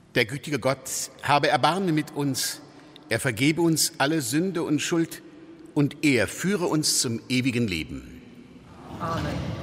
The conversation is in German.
Der gütige Gott habe Erbarmen mit uns, er vergebe uns alle Sünde und Schuld und er führe uns zum ewigen Leben. Amen.